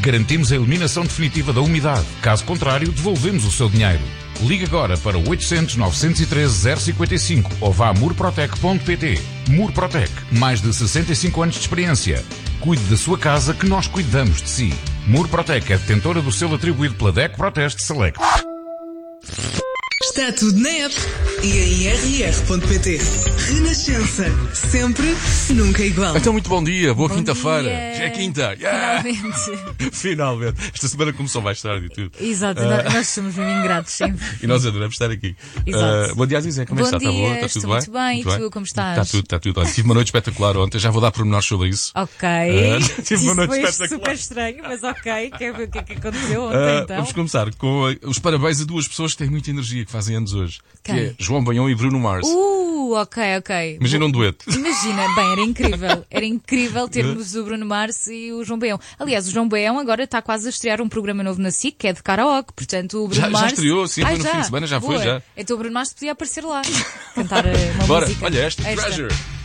Garantimos a eliminação definitiva da umidade. Caso contrário, devolvemos o seu dinheiro. Ligue agora para 800 913 055 ou vá a murprotec.pt. Murprotec, mais de 65 anos de experiência. Cuide da sua casa que nós cuidamos de si. Murprotec é detentora do selo atribuído pela DECO Proteste Select. Está tudo na app e em rr.pt. Renascença. Sempre, nunca igual. Então, muito bom dia, boa Bom quinta-feira. dia. Já é quinta. Yeah. Finalmente. Finalmente. Esta semana começou mais tarde e tudo. Exato, nós somos mesmo ingratos sempre. E nós adoramos estar aqui. Exato. Bom dia, Zé, como é que Bom está? Está dia, boa? Está estou tudo bem? muito bem. E tu, como estás? Está tudo. Olha, tive uma noite espetacular ontem, já vou dar pormenores sobre isso. Ok. Tive uma noite Isso foi espetacular. super estranho, mas ok. Quer ver o que é que aconteceu ontem então? Vamos começar com os parabéns a duas pessoas que têm muita energia, que fazem anos hoje. Quem? Que é João Baião e Bruno Mars. Ok. Imagina um dueto. Imagina, bem, era incrível. Era incrível termos o Bruno Mars e o João Baião. Aliás, o João Baião agora está quase a estrear um programa novo na SIC, que é de karaoke. Portanto, o Bruno Mars... Já estreou, sim, foi no fim de semana, já Boa. foi, já. Então o Bruno Mars podia aparecer lá, cantar uma Bora, música. olha esta, Esta. Treasure.